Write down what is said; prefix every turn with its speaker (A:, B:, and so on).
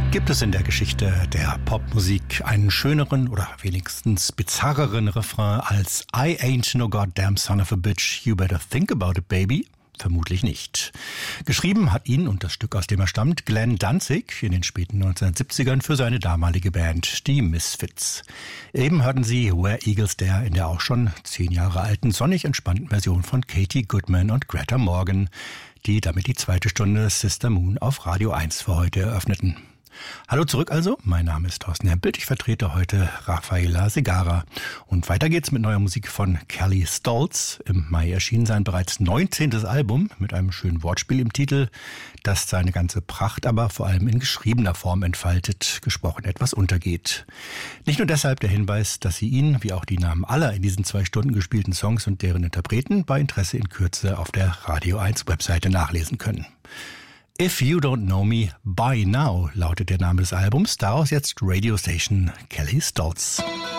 A: Gibt es in der Geschichte der Popmusik einen schöneren oder wenigstens bizarreren Refrain als I ain't no goddamn son of a bitch, you better think about it, baby? Vermutlich nicht. Geschrieben hat ihn und das Stück, aus dem er stammt, Glenn Danzig in den späten 1970ern für seine damalige Band, die Misfits. Eben hörten Sie Where Eagles Dare in der auch schon 10 Jahre alten, sonnig entspannten Version von Katie Goodman und Greta Morgan, die damit die zweite Stunde Sister Moon auf Radio 1 für heute eröffneten. Hallo zurück also, mein Name ist Thorsten Hempelt, ich vertrete heute Rafaela Segarra. Und weiter geht's mit neuer Musik von Kelly Stoltz. Im Mai erschien sein bereits 19. Album mit einem schönen Wortspiel im Titel, das seine ganze Pracht aber vor allem in geschriebener Form entfaltet, gesprochen etwas untergeht. Nicht nur deshalb der Hinweis, dass Sie ihn, wie auch die Namen aller in diesen 2 Stunden gespielten Songs und deren Interpreten, bei Interesse in Kürze auf der Radio 1 Webseite nachlesen können. If You Don't Know Me By Now lautet der Name des Albums, daraus jetzt Radio Station Kelly Stoltz.